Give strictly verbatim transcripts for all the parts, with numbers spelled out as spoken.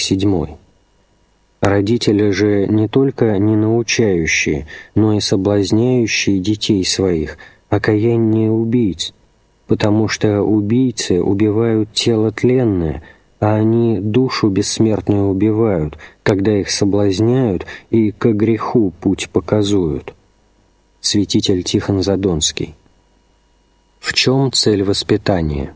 седьмой. Родители же не только не научающие, но и соблазняющие детей своих, окаяние убийц, потому что убийцы убивают тело тленное, а они душу бессмертную убивают, когда их соблазняют и ко греху путь показуют. Святитель Тихон Задонский. В чем цель воспитания?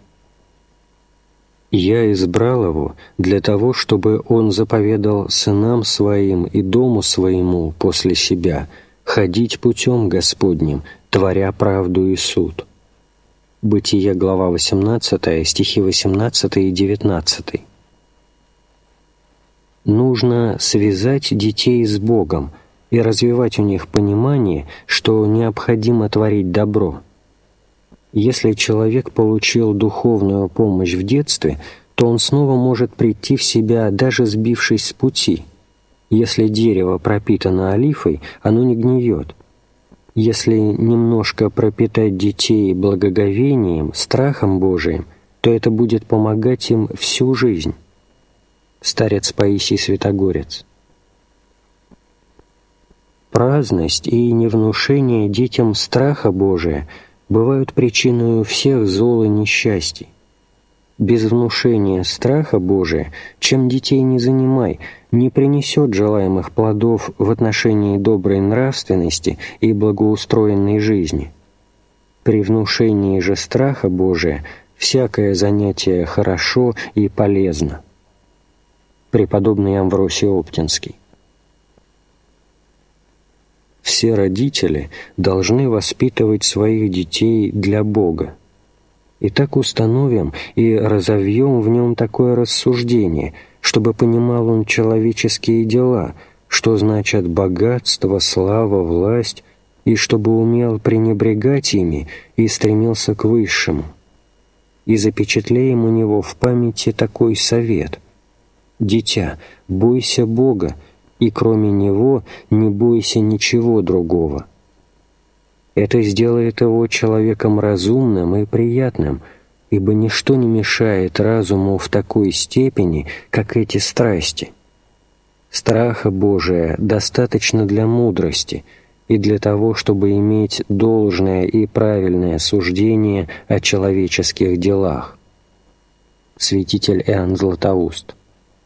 «Я избрал его для того, чтобы он заповедал сынам своим и дому своему после себя ходить путем Господним, творя правду и суд». Бытие, глава восемнадцатая, стихи восемнадцатый и девятнадцатый. Нужно связать детей с Богом и развивать у них понимание, что необходимо творить добро. Если человек получил духовную помощь в детстве, то он снова может прийти в себя, даже сбившись с пути. Если дерево пропитано олифой, оно не гниет. Если немножко пропитать детей благоговением, страхом Божиим, то это будет помогать им всю жизнь. Старец Паисий Святогорец. Праздность и невнушение детям страха Божия бывают причиной всех зол и несчастий. Без внушения страха Божия, чем детей не занимай, не принесет желаемых плодов в отношении доброй нравственности и благоустроенной жизни. При внушении же страха Божия всякое занятие хорошо и полезно. Преподобный Амвросий Оптинский. Все родители должны воспитывать своих детей для Бога. И так установим и разовьем в нем такое рассуждение, чтобы понимал он человеческие дела, что значит богатство, слава, власть, и чтобы умел пренебрегать ими и стремился к высшему. И запечатлеем у него в памяти такой совет: «Дитя, бойся Бога, и кроме Него не бойся ничего другого». Это сделает его человеком разумным и приятным, ибо ничто не мешает разуму в такой степени, как эти страсти. Страха Божия достаточно для мудрости и для того, чтобы иметь должное и правильное суждение о человеческих делах. Святитель Иоанн Златоуст.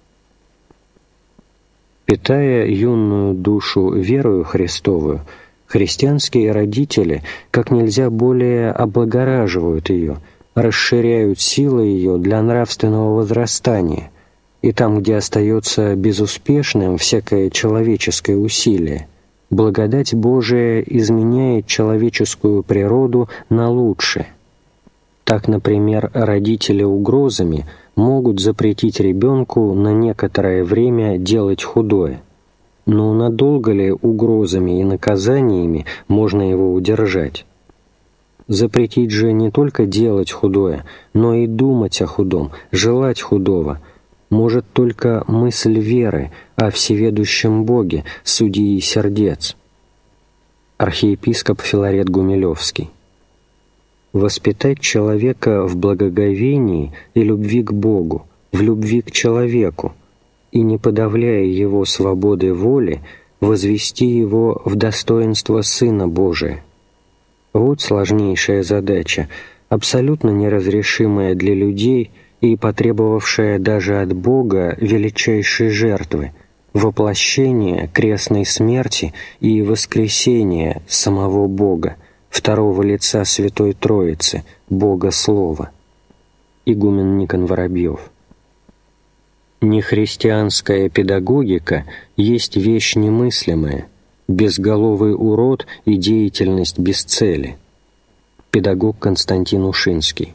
Питая юную душу верою Христовую, христианские родители как нельзя более облагораживают ее, расширяют силы ее для нравственного возрастания, и там, где остается безуспешным всякое человеческое усилие, благодать Божия изменяет человеческую природу на лучшее. Так, например, родители угрозами могут запретить ребенку на некоторое время делать худое. Но надолго ли угрозами и наказаниями можно его удержать? Запретить же не только делать худое, но и думать о худом, желать худого может только мысль веры о всеведущем Боге, судьи сердец. Архиепископ Филарет Гумилевский. Воспитать человека в благоговении и любви к Богу, в любви к человеку, и, не подавляя его свободы воли, возвести его в достоинство Сына Божия. Вот сложнейшая задача, абсолютно неразрешимая для людей и потребовавшая даже от Бога величайшей жертвы, воплощения крестной смерти и воскресения самого Бога, второго лица Святой Троицы, Бога Слова. Игумен Никон Воробьев. Нехристианская педагогика есть вещь немыслимая, безголовый урод и деятельность без цели. Педагог Константин Ушинский.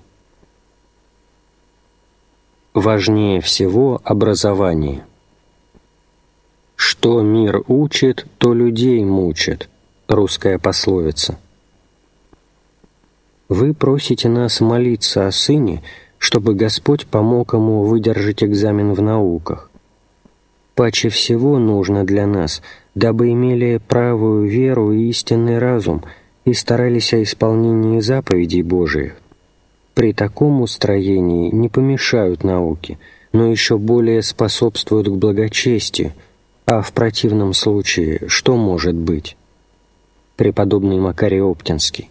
Важнее всего образование. «Что мир учит, то людей мучит» — русская пословица. Вы просите нас молиться о сыне, чтобы Господь помог ему выдержать экзамен в науках. Паче всего нужно для нас, дабы имели правую веру и истинный разум и старались о исполнении заповедей Божиих. При таком устроении не помешают науки, но еще более способствуют к благочестию, а в противном случае что может быть? Преподобный Макарий Оптинский.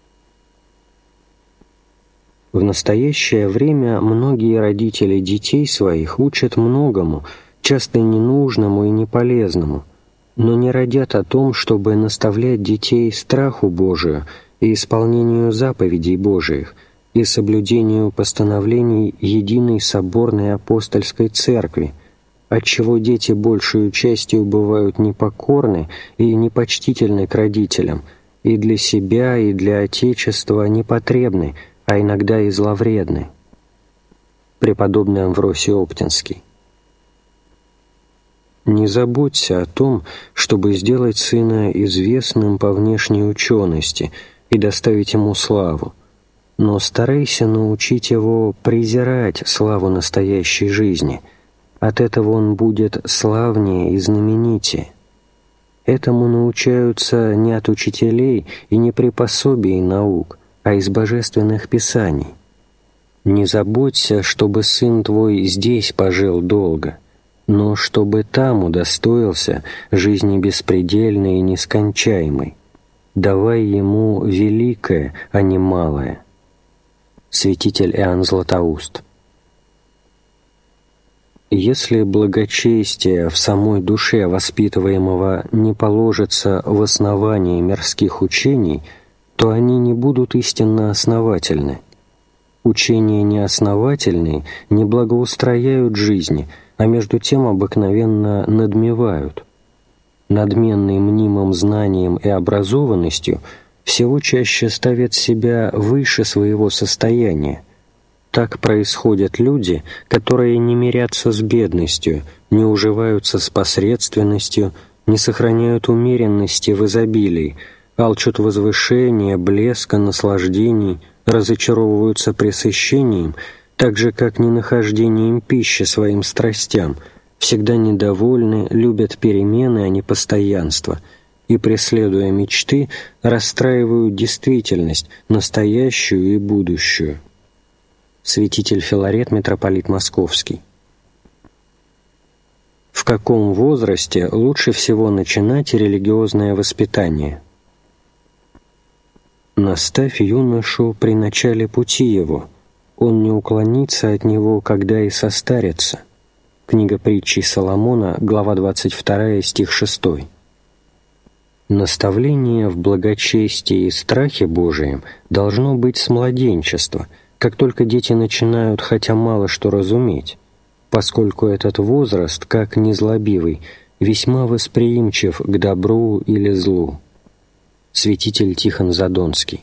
В настоящее время многие родители детей своих учат многому, часто ненужному и неполезному, но не родят о том, чтобы наставлять детей страху Божию и исполнению заповедей Божиих и соблюдению постановлений единой соборной апостольской церкви, отчего дети большую частью бывают непокорны и непочтительны к родителям, и для себя, и для Отечества непотребны, а иногда и зловредны. Преподобный Амвросий Оптинский. Не заботься о том, чтобы сделать сына известным по внешней учености и доставить ему славу, но старайся научить его презирать славу настоящей жизни. От этого он будет славнее и знаменитее. Этому научаются не от учителей и не при пособии наук, а из божественных писаний. Не заботься, чтобы сын твой здесь пожил долго, но чтобы там удостоился жизни беспредельной и нескончаемой. Давай ему великое, а не малое. Святитель Иоанн Златоуст. Если благочестие в самой душе воспитываемого не положится в основании мирских учений, то они не будут истинно основательны. Учения неосновательные не благоустрояют жизни, а между тем обыкновенно надмевают. Надменный мнимым знанием и образованностью всего чаще ставят себя выше своего состояния. Так происходят люди, которые не мирятся с бедностью, не уживаются с посредственностью, не сохраняют умеренности в изобилии, алчут возвышения, блеска, наслаждений, разочаровываются пресыщением, так же, как ненахождением пищи своим страстям, всегда недовольны, любят перемены, а не постоянство, и, преследуя мечты, расстраивают действительность, настоящую и будущую. Святитель Филарет, митрополит Московский. В каком возрасте лучше всего начинать религиозное воспитание? Наставь юношу при начале пути его, он не уклонится от него, когда и состарится. Книга притчей Соломона, глава двадцать вторая, стих шестой. Наставление в благочестии и страхе Божием должно быть с младенчества, как только дети начинают хотя мало что разуметь, поскольку этот возраст, как незлобивый, весьма восприимчив к добру или злу. Святитель Тихон Задонский.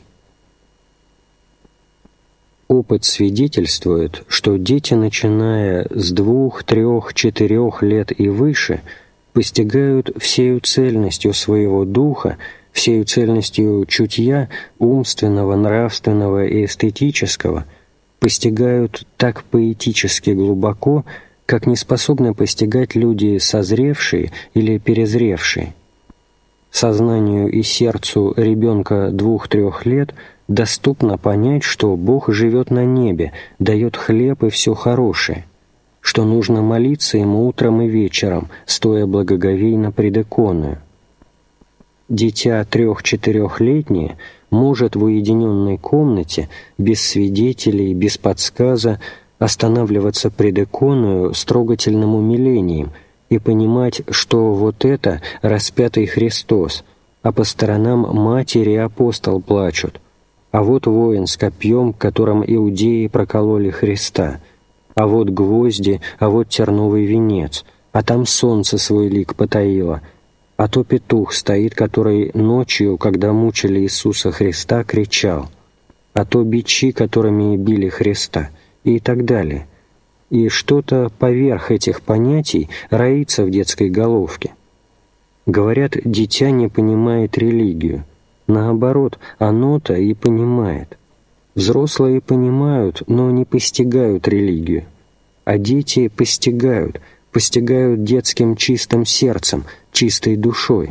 Опыт свидетельствует, что дети, начиная с двух, трех, четырех лет и выше, постигают всею цельностью своего духа, всею цельностью чутья, умственного, нравственного и эстетического, постигают так поэтически глубоко, как не способны постигать люди созревшие или перезревшие. Сознанию и сердцу ребенка двух-трех лет доступно понять, что Бог живет на небе, дает хлеб и все хорошее, что нужно молиться Ему утром и вечером, стоя благоговейно пред иконою. Дитя трех-четырехлетнее может в уединенной комнате, без свидетелей, без подсказа, останавливаться пред иконою с трогательным умилением и понимать, что вот это распятый Христос, а по сторонам матери и апостол плачут, а вот воин с копьем, которым иудеи прокололи Христа, а вот гвозди, а вот терновый венец, а там солнце свой лик потаило, а то петух стоит, который ночью, когда мучили Иисуса Христа, кричал, а то бичи, которыми били Христа, и так далее. И что-то поверх этих понятий роится в детской головке. Говорят, дитя не понимает религию. Наоборот, оно-то и понимает. Взрослые понимают, но не постигают религию. А дети постигают, постигают детским чистым сердцем, чистой душой.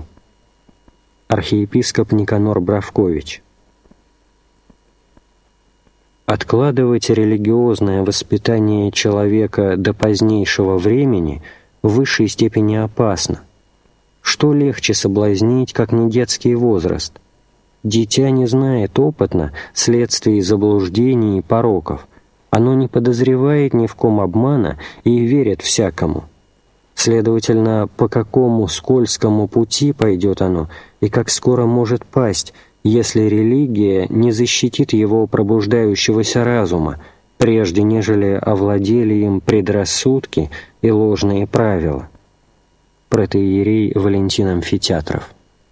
Архиепископ Никанор Бравкович. Откладывать религиозное воспитание человека до позднейшего времени в высшей степени опасно. Что легче соблазнить, как не детский возраст? Дитя не знает опытно следствий заблуждений и пороков. Оно не подозревает ни в ком обмана и верит всякому. Следовательно, по какому скользкому пути пойдет оно и как скоро может пасть, если религия не защитит его пробуждающегося разума, прежде нежели овладели им предрассудки и ложные правила. Протоиерей Валентин Амфитеатров.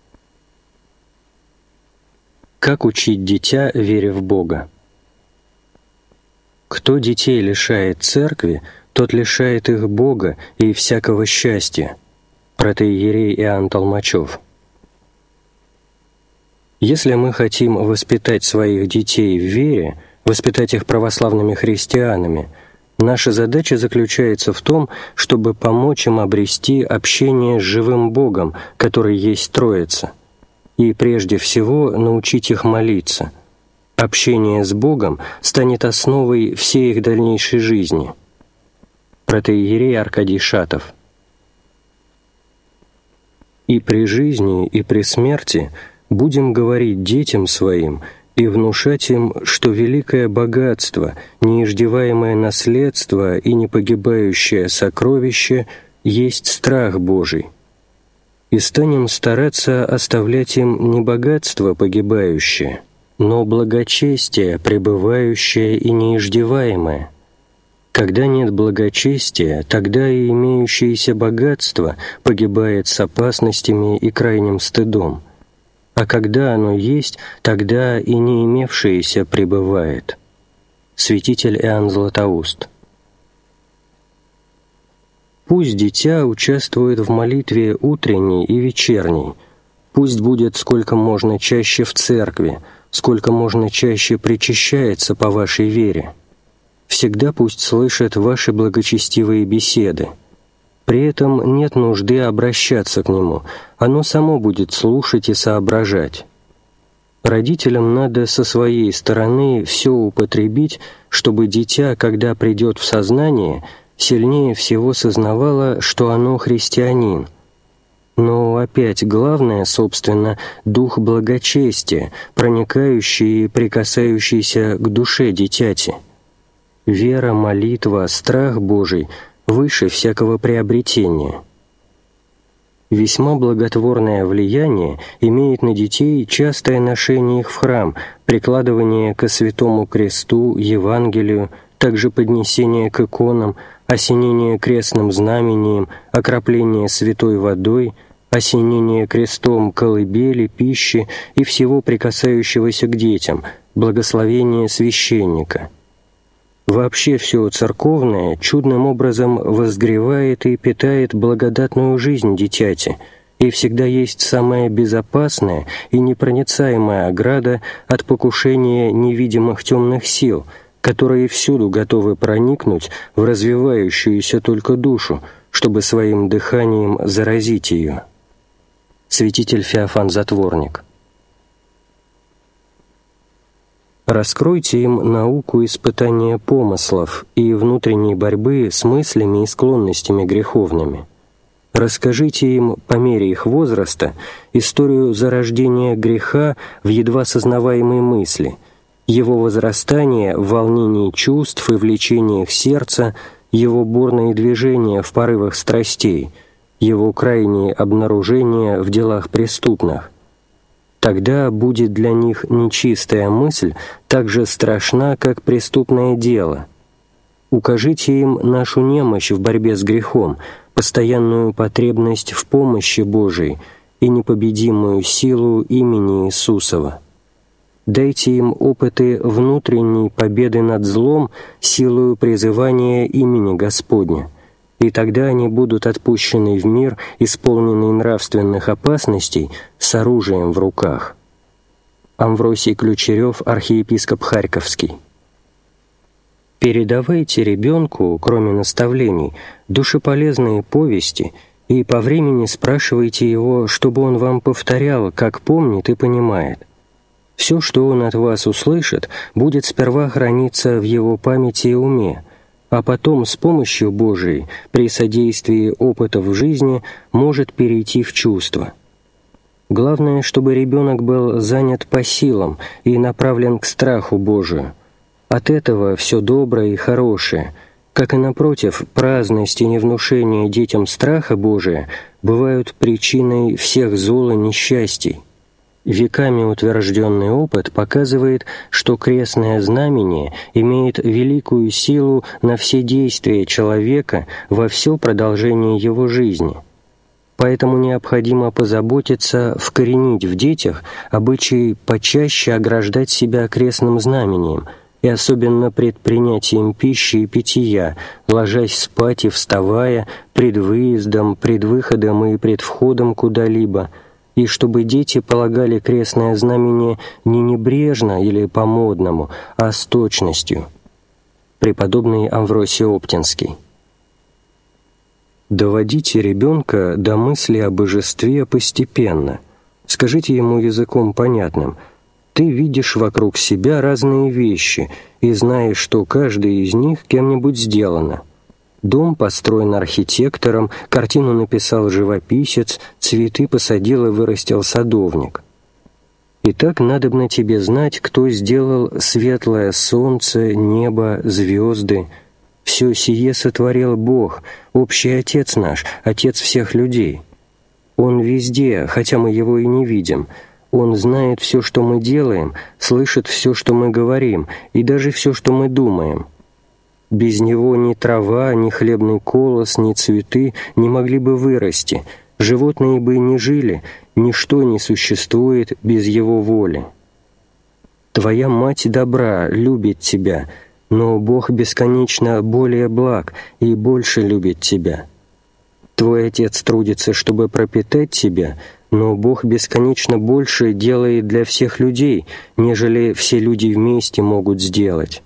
Как учить дитя вере в Бога? Кто детей лишает церкви, тот лишает их Бога и всякого счастья. Протоиерей Иоанн Толмачев. Если мы хотим воспитать своих детей в вере, воспитать их православными христианами, наша задача заключается в том, чтобы помочь им обрести общение с живым Богом, который есть Троица, и прежде всего научить их молиться. Общение с Богом станет основой всей их дальнейшей жизни. Протоиерей Аркадий Шатов. «И при жизни, и при смерти будем говорить детям своим и внушать им, что великое богатство, неиждеваемое наследство и непогибающее сокровище есть страх Божий. И станем стараться оставлять им не богатство погибающее, но благочестие пребывающее и неиждеваемое. Когда нет благочестия, тогда и имеющееся богатство погибает с опасностями и крайним стыдом, а когда оно есть, тогда и не имевшееся пребывает». Святитель Иоанн Златоуст. Пусть дитя участвует в молитве утренней и вечерней, пусть будет сколько можно чаще в церкви, сколько можно чаще причащается по вашей вере. Всегда пусть слышит ваши благочестивые беседы. При этом нет нужды обращаться к нему, оно само будет слушать и соображать. Родителям надо со своей стороны все употребить, чтобы дитя, когда придет в сознание, сильнее всего сознавало, что оно христианин. Но опять главное, собственно, дух благочестия, проникающий и прикасающийся к душе дитяти. Вера, молитва, страх Божий выше всякого приобретения. Весьма благотворное влияние имеет на детей частое ношение их в храм, прикладывание ко святому кресту, Евангелию, также поднесение к иконам, осенение крестным знамением, окропление святой водой, осенение крестом колыбели, пищи и всего прикасающегося к детям, благословение священника. Вообще все церковное чудным образом возгревает и питает благодатную жизнь дитяти, и всегда есть самая безопасная и непроницаемая ограда от покушения невидимых темных сил, которые всюду готовы проникнуть в развивающуюся только душу, чтобы своим дыханием заразить ее. Святитель Феофан Затворник. Раскройте им науку испытания помыслов и внутренней борьбы с мыслями и склонностями греховными. Расскажите им, по мере их возраста, историю зарождения греха в едва сознаваемой мысли, его возрастание в волнении чувств и влечениях сердца, его бурные движения в порывах страстей, его крайние обнаружения в делах преступных. Тогда будет для них нечистая мысль так же страшна, как преступное дело. Укажите им нашу немощь в борьбе с грехом, постоянную потребность в помощи Божией и непобедимую силу имени Иисусова. Дайте им опыты внутренней победы над злом силою призывания имени Господня, и тогда они будут отпущены в мир, исполненный нравственных опасностей, с оружием в руках. Амвросий Ключерев, архиепископ Харьковский. Передавайте ребенку, кроме наставлений, душеполезные повести и по времени спрашивайте его, чтобы он вам повторял, как помнит и понимает. Все, что он от вас услышит, будет сперва храниться в его памяти и уме, а потом с помощью Божией, при содействии опыта в жизни, может перейти в чувства. Главное, чтобы ребенок был занят по силам и направлен к страху Божию. От этого все доброе и хорошее, как и, напротив, праздность и невнушение детям страха Божия бывают причиной всех зол и несчастий. Веками утвержденный опыт показывает, что крестное знамение имеет великую силу на все действия человека во все продолжение его жизни. Поэтому необходимо позаботиться вкоренить в детях обычай почаще ограждать себя крестным знамением, и особенно пред принятием пищи и питья, ложась спать и вставая, пред выездом, пред выходом и пред входом куда-либо, и чтобы дети полагали крестное знамение не небрежно или по-модному, а с точностью. Преподобный Амвросий Оптинский. Доводите ребенка до мысли о божестве постепенно. Скажите ему языком понятным: «Ты видишь вокруг себя разные вещи и знаешь, что каждая из них кем-нибудь сделана. Дом построен архитектором, картину написал живописец, цветы посадил и вырастил садовник. Итак, надобно тебе знать, кто сделал светлое солнце, небо, звезды. Все сие сотворил Бог, общий Отец наш, Отец всех людей. Он везде, хотя мы Его и не видим. Он знает все, что мы делаем, слышит все, что мы говорим, и даже все, что мы думаем. Без Него ни трава, ни хлебный колос, ни цветы не могли бы вырасти, животные бы не жили, ничто не существует без Его воли. Твоя мать добра, любит тебя, но Бог бесконечно более благ и больше любит тебя. Твой отец трудится, чтобы пропитать тебя, но Бог бесконечно больше делает для всех людей, нежели все люди вместе могут сделать.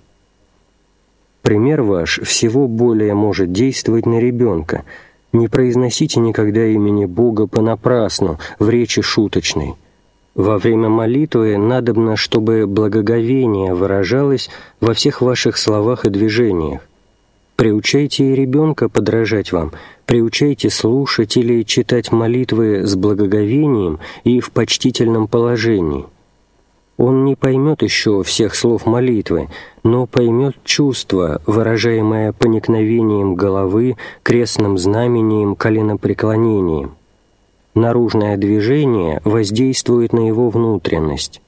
Пример ваш всего более может действовать на ребенка. Не произносите никогда имени Бога понапрасну, в речи шуточной. Во время молитвы надобно, чтобы благоговение выражалось во всех ваших словах и движениях. Приучайте и ребенка подражать вам, приучайте слушать или читать молитвы с благоговением и в почтительном положении. Он не поймет еще всех слов молитвы, но поймет чувство, выражаемое поникновением головы, крестным знамением, коленопреклонением. Наружное движение воздействует на его внутренность.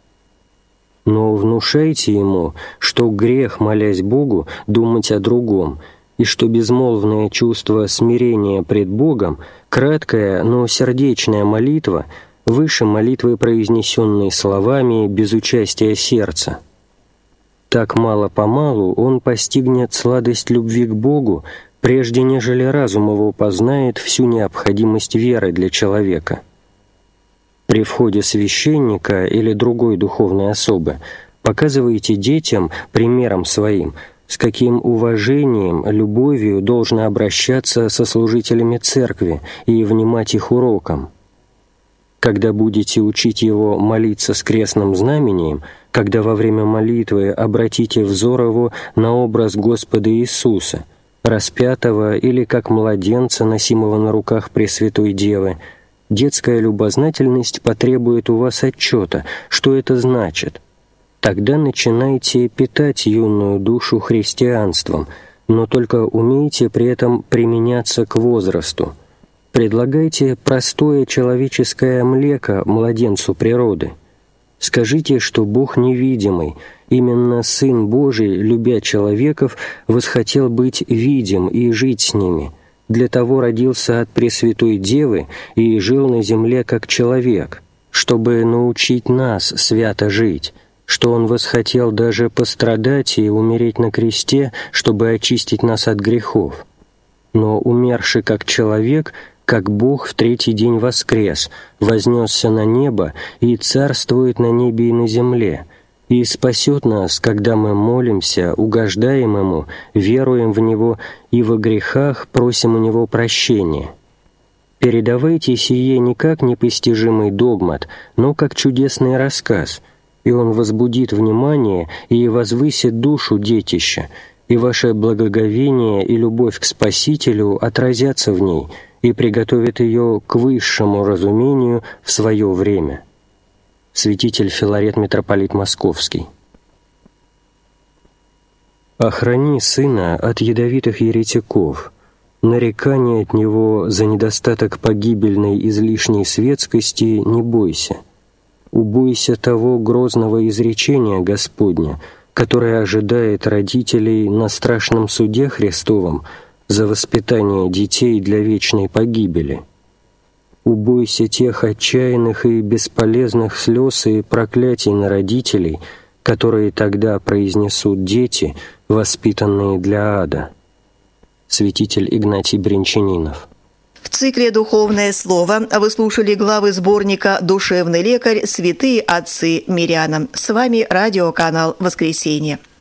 Но внушайте ему, что грех, молясь Богу, думать о другом, и что безмолвное чувство смирения пред Богом, краткая, но сердечная молитва, выше молитвы, произнесенной словами без участия сердца. Так мало-помалу он постигнет сладость любви к Богу, прежде нежели разум его познает всю необходимость веры для человека. При входе священника или другой духовной особы показывайте детям, примером своим, с каким уважением, любовью должно обращаться со служителями церкви и внимать их урокам. Когда будете учить его молиться с крестным знамением, когда во время молитвы обратите взор его на образ Господа Иисуса, распятого или как младенца, носимого на руках Пресвятой Девы, детская любознательность потребует у вас отчета, что это значит. Тогда начинайте питать юную душу христианством, но только умейте при этом применяться к возрасту. Предлагайте простое человеческое млеко младенцу природы. Скажите, что Бог невидимый, именно Сын Божий, любя человеков, восхотел быть видим и жить с ними. Для того родился от Пресвятой Девы и жил на земле как человек, чтобы научить нас свято жить, что Он восхотел даже пострадать и умереть на кресте, чтобы очистить нас от грехов. Но, умерший как человек, как Бог в третий день воскрес, вознесся на небо и царствует на небе и на земле, и спасет нас, когда мы молимся, угождаем Ему, веруем в Него и во грехах просим у Него прощения. Передавайте сие не как непостижимый догмат, но как чудесный рассказ, и Он возбудит внимание и возвысит душу детища, и ваше благоговение и любовь к Спасителю отразятся в ней и приготовят ее к высшему разумению в свое время. Святитель Филарет, митрополит Московский. Охрани сына от ядовитых еретиков, нарекания от него за недостаток погибельной излишней светскости не бойся. Убойся того грозного изречения Господня, которое ожидает родителей на страшном суде Христовом за воспитание детей для вечной погибели. Убойся тех отчаянных и бесполезных слез и проклятий на родителей, которые тогда произнесут дети, воспитанные для ада. Святитель Игнатий Брянчанинов. В цикле «Духовное слово» вы слушали главы сборника «Душевный лекарь. Святые отцы мирянам». С вами радиоканал «Воскресенье».